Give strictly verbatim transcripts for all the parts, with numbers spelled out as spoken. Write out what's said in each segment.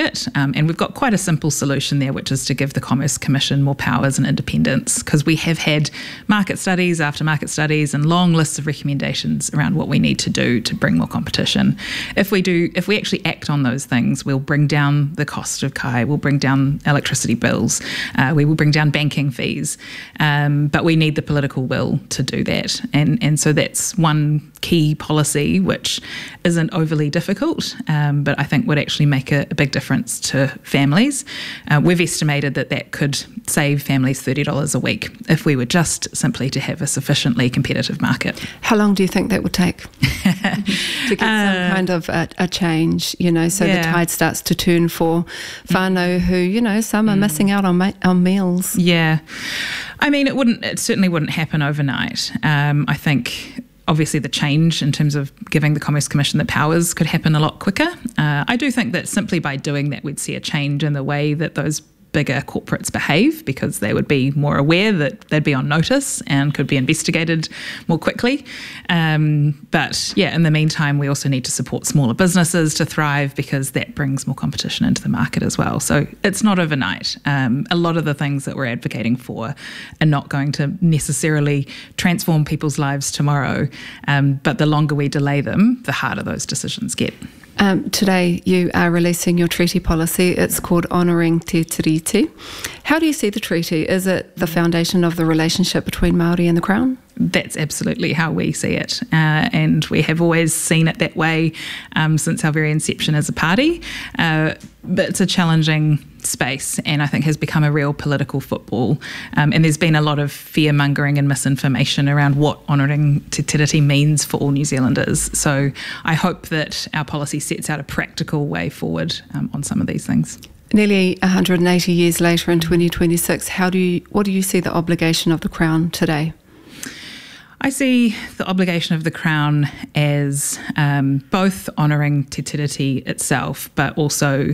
market. Um, and we've got quite a simple solution there, which is to give the Commerce Commission more powers and independence, because we have had market studies after market studies and long lists of recommendations around what we need to do to bring more competition. If we do, if we actually act on those things, we'll bring down the cost of kai, we'll bring down electricity bills, uh, we will bring down banking fees. Um, but we need the political will to do that. And, and so that's one key policy which isn't overly difficult, um, but I think would actually make a, a big difference to families. Uh, we've estimated that that could save families thirty dollars a week if we were just simply to have a sufficiently competitive market. How long do you think that would take to get uh, some kind of a, a change, you know, so yeah. the tide starts to turn for whānau who, you know, some are mm. missing out on, ma- on meals? Yeah. I mean, it wouldn't, it certainly wouldn't happen overnight. Um, I think obviously the change in terms of giving the Commerce Commission the powers could happen a lot quicker. Uh, I do think that simply by doing that, we'd see a change in the way that those bigger corporates behave, because they would be more aware that they'd be on notice and could be investigated more quickly. Um, but yeah, in the meantime, we also need to support smaller businesses to thrive, because that brings more competition into the market as well. So it's not overnight. Um, a lot of the things that we're advocating for are not going to necessarily transform people's lives tomorrow. Um, but the longer we delay them, the harder those decisions get. Um, today you are releasing your treaty policy. It's called Honouring Te Tiriti. How do you see the treaty? Is it the foundation of the relationship between Māori and the Crown? That's absolutely how we see it, uh, and we have always seen it that way um, since our very inception as a party. Uh, but it's a challenging space, and I think has become a real political football. Um, and there's been a lot of fear-mongering and misinformation around what honouring Te Tiriti means for all New Zealanders. So I hope that our policy sets out a practical way forward um, on some of these things. Nearly one hundred eighty years later in twenty twenty-six, how do you, what do you see the obligation of the Crown today? I see the obligation of the Crown as um, both honouring Te Tiriti itself, but also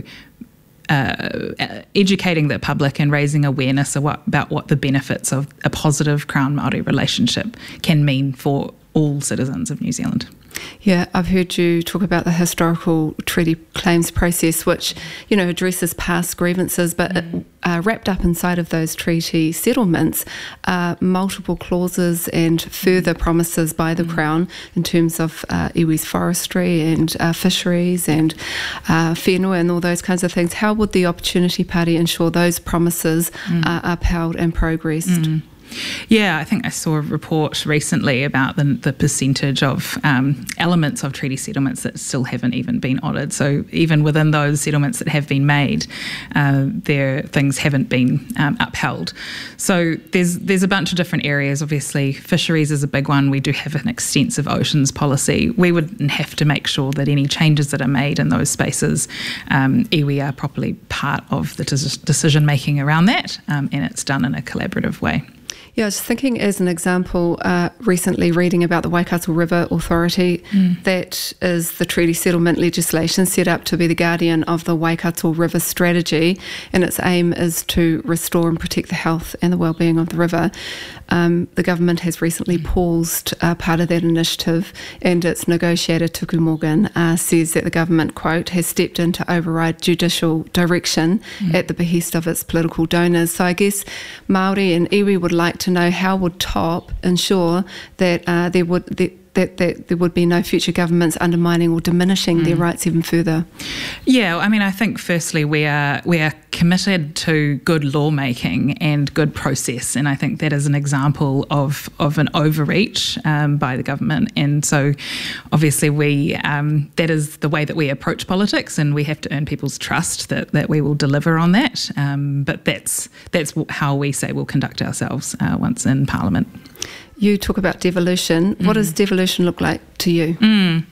uh, educating the public and raising awareness of what, about what the benefits of a positive Crown-Māori relationship can mean for all citizens of New Zealand. Yeah, I've heard you talk about the historical treaty claims process, which, you know, addresses past grievances, but mm. it, uh, wrapped up inside of those treaty settlements are multiple clauses and further promises by the mm. Crown in terms of uh, iwi's forestry and uh, fisheries and uh, whenua and all those kinds of things. How would the Opportunity Party ensure those promises mm. are upheld and progressed? Mm. Yeah, I think I saw a report recently about the, the percentage of um, elements of treaty settlements that still haven't even been honoured. So even within those settlements that have been made, uh, there things haven't been um, upheld. So there's there's a bunch of different areas. Obviously, fisheries is a big one. We do have an extensive oceans policy. We would have to make sure that any changes that are made in those spaces, um, iwi are properly part of the decision making around that, um, and it's done in a collaborative way. Yeah, I was thinking as an example, uh, recently reading about the Waikato River Authority, mm. that is the treaty settlement legislation set up to be the guardian of the Waikato River strategy, and its aim is to restore and protect the health and the well-being of the river. Um, the government has recently paused uh, part of that initiative, and its negotiator Tuku Morgan uh, says that the government, quote, has stepped in to override judicial direction mm. at the behest of its political donors. So I guess Māori and iwi would like to to know how would T O P ensure that uh, there would that, that, that there would be no future governments undermining or diminishing mm. their rights even further. Yeah, I mean, I think firstly we are we are committed to good lawmaking and good process, and I think that is an example of of an overreach um, by the government. And so, obviously, we um, that is the way that we approach politics, and we have to earn people's trust that that we will deliver on that. Um, but that's that's how we say we'll conduct ourselves uh, once in Parliament. You talk about devolution. What mm. does devolution look like to you? Mm.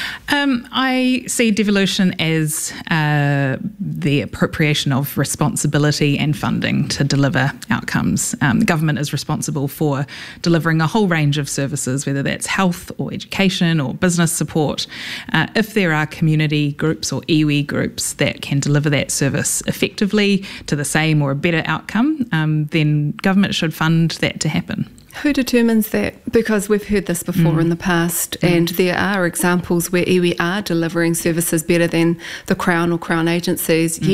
Um, I see devolution as uh, the appropriation of responsibility and funding to deliver outcomes. Um, the government is responsible for delivering a whole range of services, whether that's health or education or business support. Uh, if there are community groups or iwi groups that can deliver that service effectively to the same or a better outcome, um, then government should fund that to happen. Who determines that? Because we've heard this before mm. in the past, mm. and there are examples where iwi are delivering services better than the Crown or Crown agencies, mm.